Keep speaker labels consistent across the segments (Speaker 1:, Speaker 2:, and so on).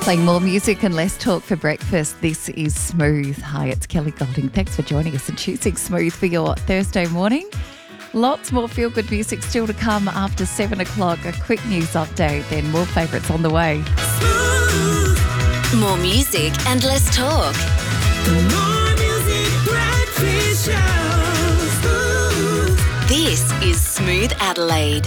Speaker 1: Playing more music and less talk for breakfast. This is Smooth. Hi, it's Kelly Golding. Thanks for joining us and choosing Smooth for your Thursday morning. Lots more feel-good music still to come after 7 o'clock. A quick news update, then more favourites on the way.
Speaker 2: Smooth. More music and less talk. More music, breakfast show. Smooth. This is Smooth Adelaide.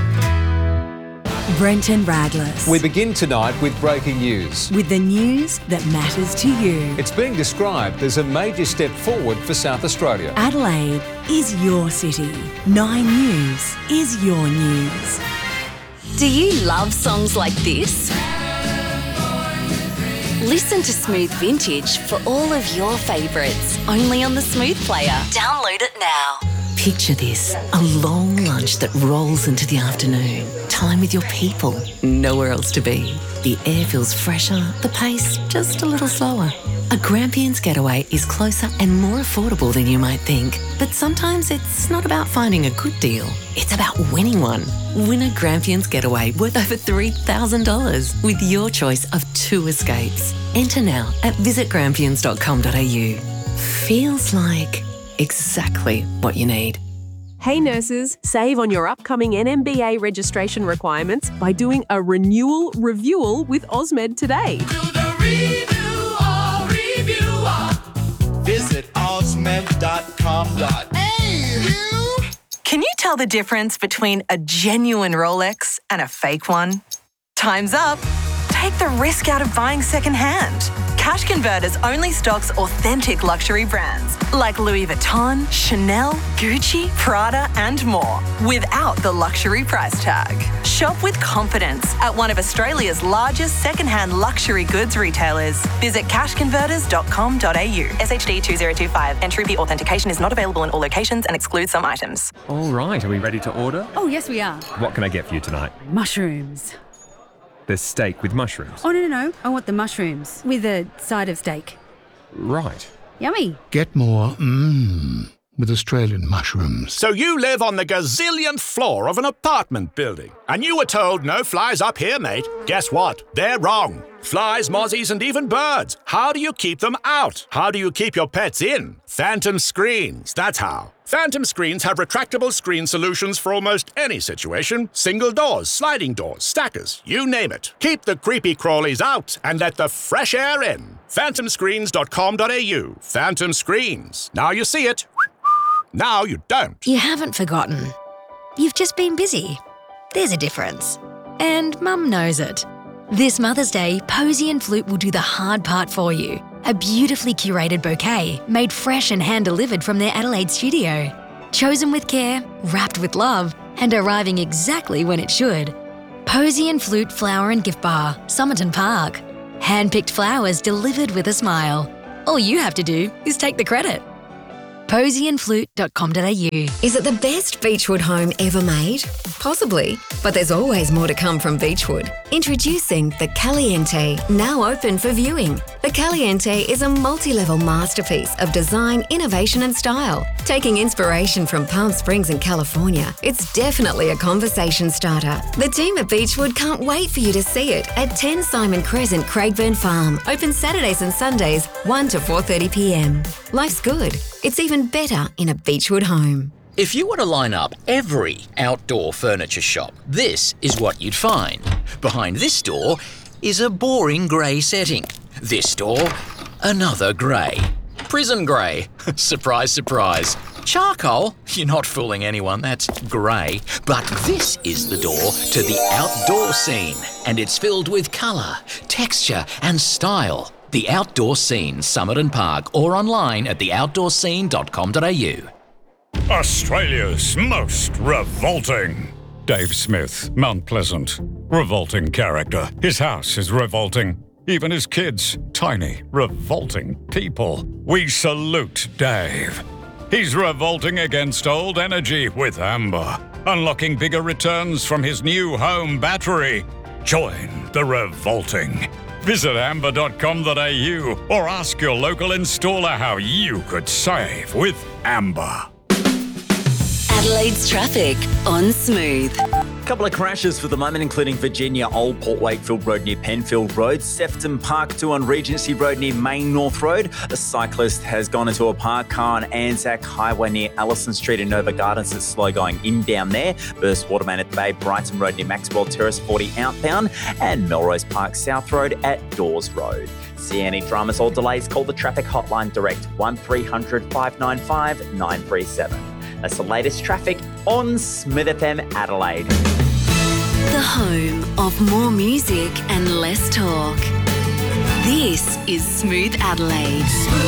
Speaker 3: Brenton Radless.
Speaker 4: We begin tonight with breaking news.
Speaker 3: With the news that matters to you.
Speaker 4: It's being described as a major step forward for South Australia.
Speaker 3: Adelaide is your city. 9 News is your news.
Speaker 2: Do you love songs like this? Listen to Smooth Vintage for all of your favourites, only on the Smooth Player. Download it now.
Speaker 5: Picture this, a long lunch that rolls into the afternoon. Time with your people, nowhere else to be. The air feels fresher, the pace just a little slower. A Grampians getaway is closer and more affordable than you might think. But sometimes it's not about finding a good deal, it's about winning one. Win a Grampians getaway worth over $3,000 with your choice of 2 escapes. Enter now at visitgrampians.com.au. Feels like exactly what you need.
Speaker 6: Hey nurses, save on your upcoming NMBA registration requirements by doing a renewal review with Osmed today.
Speaker 7: Visit osmed.com.au.
Speaker 8: Can you tell the difference between a genuine Rolex and a fake one? Time's up. Take the risk out of buying secondhand. Cash Converters only stocks authentic luxury brands like Louis Vuitton, Chanel, Gucci, Prada and more without the luxury price tag. Shop with confidence at one of Australia's largest secondhand luxury goods retailers. Visit cashconverters.com.au. SHD 2025. Entry authentication is not available in all locations and excludes some items.
Speaker 9: All right, are we ready to order?
Speaker 10: Oh, yes, we are.
Speaker 9: What can I get for you tonight?
Speaker 10: Mushrooms.
Speaker 9: There's steak with mushrooms.
Speaker 10: Oh, no. I want the mushrooms with a side of steak.
Speaker 9: Right.
Speaker 10: Yummy.
Speaker 11: Get more with Australian mushrooms.
Speaker 12: So you live on the gazillionth floor of an apartment building, and you were told no flies up here, mate. Guess what? They're wrong. Flies, mozzies, and even birds. How do you keep them out? How do you keep your pets in? Phantom Screens, that's how. Phantom Screens have retractable screen solutions for almost any situation. Single doors, sliding doors, stackers, you name it. Keep the creepy crawlies out and let the fresh air in. phantomscreens.com.au. Phantom Screens. Now you see it. Now you don't.
Speaker 13: You haven't forgotten. You've just been busy. There's a difference. And Mum knows it. This Mother's Day, Posy and Flute will do the hard part for you. A beautifully curated bouquet, made fresh and hand-delivered from their Adelaide studio. Chosen with care, wrapped with love, and arriving exactly when it should. Posy and Flute Flower and Gift Bar, Somerton Park. Hand-picked flowers delivered with a smile. All you have to do is take the credit. posyandflute.com.au.
Speaker 14: Is it the best Beechwood home ever made? Possibly, but there's always more to come from Beechwood. Introducing the Caliente, now open for viewing. The Caliente is a multi-level masterpiece of design, innovation and style. Taking inspiration from Palm Springs and California, it's definitely a conversation starter. The team at Beechwood can't wait for you to see it at 10 Simon Crescent, Craigburn Farm. Open Saturdays and Sundays, 1 to 4:30 p.m. Life's good. It's even better in a Beechwood home.
Speaker 15: If you were to line up every outdoor furniture shop, this is what you'd find. Behind this door is a boring grey setting. This door, another grey. Prison grey. Surprise, surprise. Charcoal? You're not fooling anyone, that's grey. But this is the door to the outdoor scene, and it's filled with colour, texture and style. The Outdoor Scene, Somerton Park, or online at theoutdoorscene.com.au.
Speaker 16: Australia's most revolting. Dave Smith, Mount Pleasant. Revolting character. His house is revolting. Even his kids. Tiny, revolting people. We salute Dave. He's revolting against old energy with Amber. Unlocking bigger returns from his new home battery. Join the revolting. Visit amber.com.au or ask your local installer how you could save with Amber.
Speaker 2: Adelaide's traffic on Smooth.
Speaker 17: Couple of crashes for the moment, including Virginia Old Port Wakefield Road near Penfield Road, Sefton Park 2 on Regency Road near Main North Road. A cyclist has gone into a parked car on Anzac Highway near Allison Street in Nova Gardens. It's slow going in down there. Burst Waterman at the Bay, Brighton Road near Maxwell Terrace 40 outbound, and Melrose Park South Road at Dawes Road. See any dramas or delays, call the traffic hotline direct 1300 595 937. That's the latest traffic on Smooth FM Adelaide.
Speaker 2: The home of more music and less talk. This is Smooth Adelaide.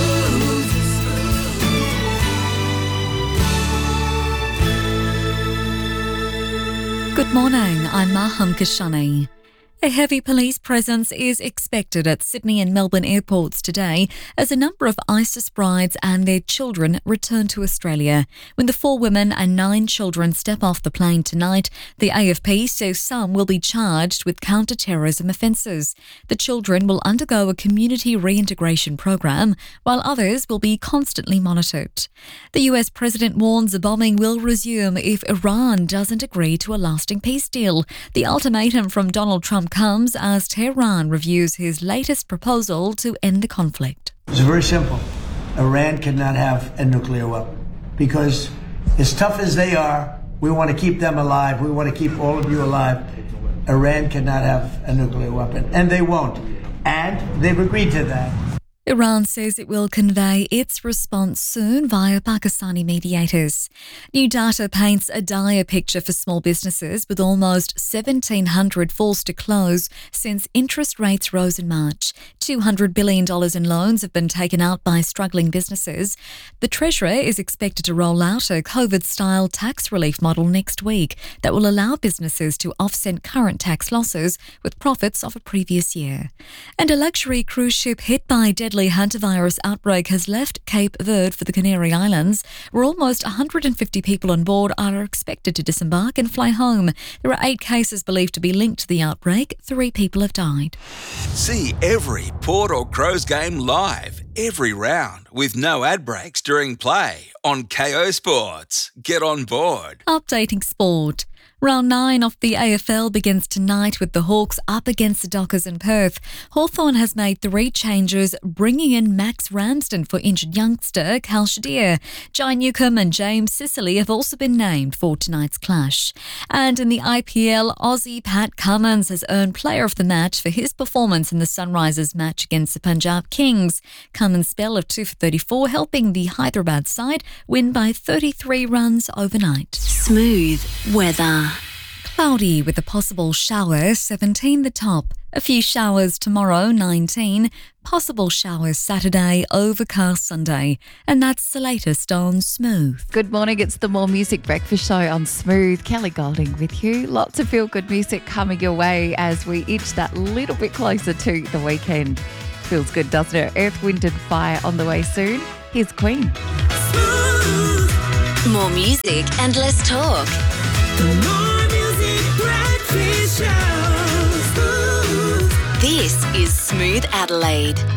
Speaker 18: Good morning, I'm Maham Kashani. A heavy police presence is expected at Sydney and Melbourne airports today as a number of ISIS brides and their children return to Australia. When the 4 women and 9 children step off the plane tonight, the AFP says some will be charged with counter-terrorism offences. The children will undergo a community reintegration program, while others will be constantly monitored. The US president warns the bombing will resume if Iran doesn't agree to a lasting peace deal. The ultimatum from Donald Trump comes as Tehran reviews his latest proposal to end the conflict.
Speaker 19: It's very simple. Iran cannot have a nuclear weapon because as tough as they are, we want to keep them alive. We want to keep all of you alive. Iran cannot have a nuclear weapon, and they won't. And they've agreed to that.
Speaker 18: Iran says it will convey its response soon via Pakistani mediators. New data paints a dire picture for small businesses, with almost 1,700 forced to close since interest rates rose in March. $200 billion in loans have been taken out by struggling businesses. The Treasurer is expected to roll out a COVID-style tax relief model next week that will allow businesses to offset current tax losses with profits of a previous year. And a luxury cruise ship hit by deadly hantavirus outbreak has left Cape Verde for the Canary Islands, where almost 150 people on board are expected to disembark and fly home. There are 8 cases believed to be linked to the outbreak. 3 people have died.
Speaker 20: See every Port or Crows game live, every round, with no ad breaks during play on KO Sports. Get on board.
Speaker 18: Updating sport. Round 9 of the AFL begins tonight with the Hawks up against the Dockers in Perth. Hawthorn has made 3 changes, bringing in Max Ramsden for injured youngster Cal Shadir. Jai Newcombe and James Sicily have also been named for tonight's clash. And in the IPL, Aussie Pat Cummins has earned Player of the Match for his performance in the Sunrisers match against the Punjab Kings. Cummins' spell of 2 for 34 helping the Hyderabad side win by 33 runs overnight.
Speaker 2: Smooth weather.
Speaker 18: Cloudy with a possible shower, 17 the top. A few showers tomorrow, 19. Possible showers Saturday, overcast Sunday. And that's the latest on Smooth.
Speaker 1: Good morning, it's the More Music Breakfast Show on Smooth. Kelly Golding with you. Lots of feel-good music coming your way as we inch that little bit closer to the weekend. Feels good, doesn't it? Earth, Wind and Fire on the way soon. Here's Queen.
Speaker 2: Smooth. More music and less talk. This is Smooth Adelaide.